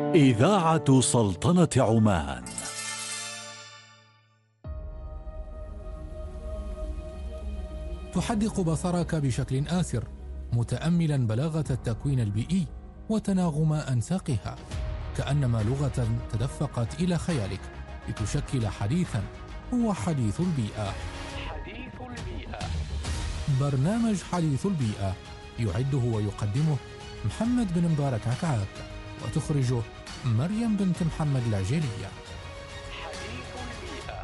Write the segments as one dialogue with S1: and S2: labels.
S1: إذاعة سلطنة عمان.
S2: تحدق بصرك بشكل آسر متأملا بلاغة التكوين البيئي وتناغم أنساقها، كأنما لغة تدفقت إلى خيالك لتشكل حديثا هو حديث البيئة.
S3: حديث البيئة،
S2: برنامج حديث البيئة يعده ويقدمه محمد بن مبارك عكعاك، وتخرجه مريم بنت محمد العجيلية.
S3: حديث البيئة.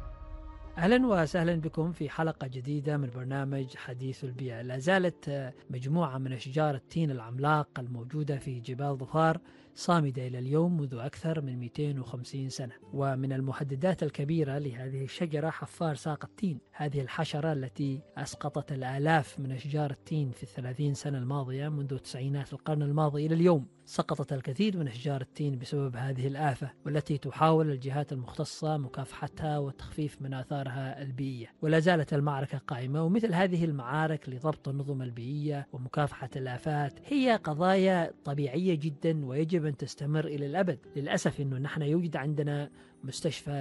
S4: أهلا وسهلا بكم في حلقة جديدة من برنامج حديث البيئة. لا زالت مجموعة من أشجار التين العملاق الموجودة في جبال ظفار صامدة إلى اليوم منذ أكثر من 250 سنة. ومن المهددات الكبيرة لهذه الشجرة حفار ساق التين، هذه الحشرة التي أسقطت الآلاف من أشجار التين في 30 سنة الماضية منذ تسعينات القرن الماضي إلى اليوم. سقطت الكثير من أشجار التين بسبب هذه الآفة، والتي تحاول الجهات المختصة مكافحتها وتخفيف من آثارها البيئية. ولا زالت المعركة قائمة، ومثل هذه المعارك لضبط النظم البيئية ومكافحة الآفات هي قضايا طبيعية جدا ويجب أن تستمر إلى الأبد. للأسف أنه نحن يوجد عندنا مستشفى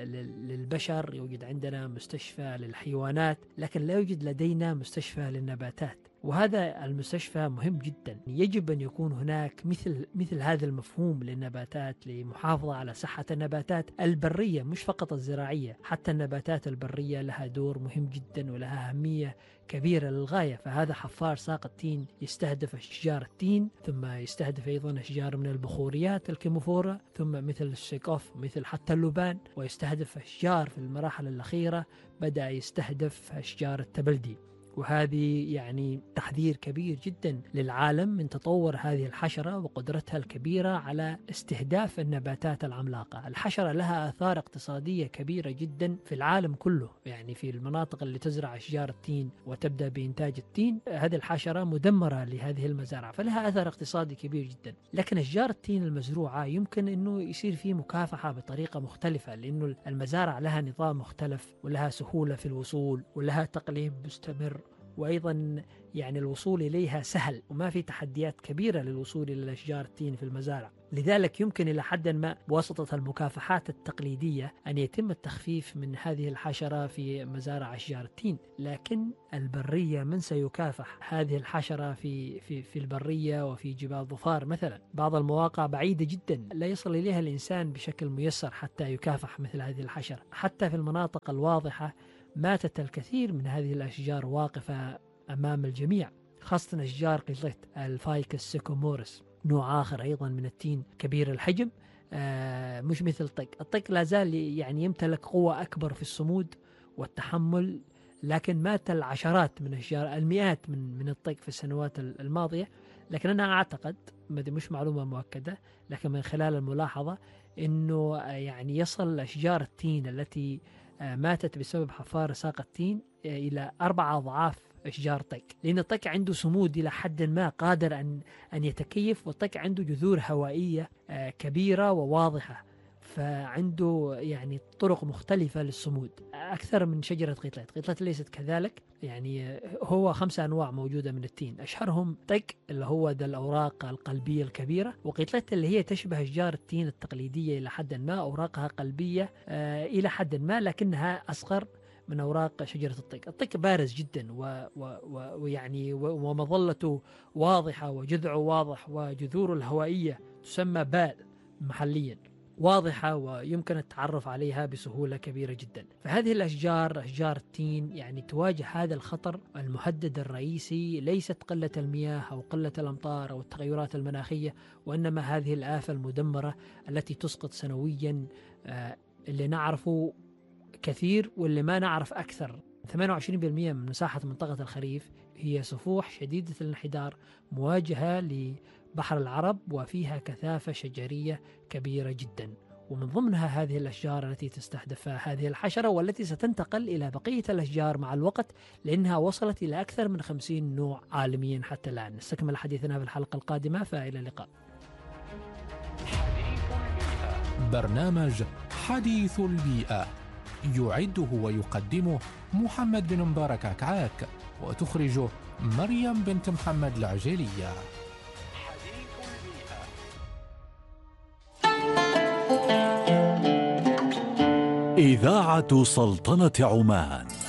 S4: للبشر، يوجد عندنا مستشفى للحيوانات، لكن لا يوجد لدينا مستشفى للنباتات. وهذا المستشفى مهم جدا. يجب أن يكون هناك مثل هذا المفهوم للنباتات لمحافظة على صحة النباتات البرية، مش فقط الزراعية، حتى النباتات البرية لها دور مهم جدا ولها أهمية كبيرة للغاية. فهذا حفار ساق التين يستهدف أشجار التين، ثم يستهدف أيضا أشجار من البخوريات الكيموفورا، ثم مثل السيكوف، مثل حتى اللبان، ويستهدف أشجار في المراحل الأخيرة بدأ يستهدف أشجار التبلدي. وهذه يعني تحذير كبير جدا للعالم من تطور هذه الحشرة وقدرتها الكبيرة على استهداف النباتات العملاقة. الحشرة لها آثار اقتصادية كبيرة جدا في العالم كله، يعني في المناطق اللي تزرع أشجار التين وتبدأ بإنتاج التين، هذه الحشرة مدمرة لهذه المزارع، فلها أثر اقتصادي كبير جدا. لكن أشجار التين المزروعة يمكن أنه يصير فيه مكافحة بطريقة مختلفة، لأنه المزارع لها نظام مختلف ولها سهولة في الوصول ولها تقليم مستمر، وأيضا يعني الوصول إليها سهل وما في تحديات كبيرة للوصول إلى أشجار التين في المزارع. لذلك يمكن إلى حد ما بواسطة المكافحات التقليدية أن يتم التخفيف من هذه الحشرة في مزارع أشجار التين. لكن البرية من سيكافح هذه الحشرة في البرية وفي جبال ظفار مثلا؟ بعض المواقع بعيدة جدا لا يصل إليها الإنسان بشكل ميسر حتى يكافح مثل هذه الحشرة. حتى في المناطق الواضحة ماتت الكثير من هذه الأشجار واقفة أمام الجميع، خاصة أشجار قلت الفايكس سيكومورس، نوع آخر أيضا من التين كبير الحجم، مش مثل الطق لا زال يعني يمتلك قوة أكبر في الصمود والتحمل، لكن مات العشرات من أشجار، المئات من الطق في السنوات الماضية. لكن أنا أعتقد، مش معلومة مؤكدة، لكن من خلال الملاحظة أنه يعني يصل أشجار التين التي ماتت بسبب حفار ساق التين إلى 4 أضعاف أشجار طق، لأن الطق عنده صمود إلى حد ما قادر أن يتكيف، والطق عنده جذور هوائية كبيرة وواضحة، فعنده يعني طرق مختلفة للصمود أكثر من شجرة قيطلت ليست كذلك. يعني هو 5 أنواع موجودة من التين، أشهرهم طق اللي هو ذا الأوراق القلبية الكبيرة، وقيطلت اللي هي تشبه أشجار التين التقليدية إلى حد ما، أوراقها قلبية إلى حد ما لكنها أصغر من أوراق شجرة الطق. الطق بارز جدا ويعني ومظلته واضحة وجذعه واضح، وجذوره الهوائية تسمى باء محليا واضحة ويمكن التعرف عليها بسهولة كبيرة جدا. فهذه الأشجار، أشجار التين، يعني تواجه هذا الخطر. المهدد الرئيسي ليست قلة المياه أو قلة الأمطار أو التغيرات المناخية، وإنما هذه الآفة المدمرة التي تسقط سنويا اللي نعرفه كثير واللي ما نعرف أكثر. 28% من مساحة منطقة الخريف هي صفوح شديدة الانحدار مواجهة لبحر العرب، وفيها كثافة شجرية كبيرة جدا، ومن ضمنها هذه الأشجار التي تستهدفها هذه الحشرة، والتي ستنتقل إلى بقية الأشجار مع الوقت، لأنها وصلت إلى أكثر من 50 نوع عالميا حتى الآن. نستكمل حديثنا في الحلقة القادمة، فإلى اللقاء.
S2: برنامج حديث البيئة يعده ويقدمه محمد بن مبارك عكعاك، وتخرجه مريم بنت محمد العجيلية.
S1: إذاعة سلطنة عمان.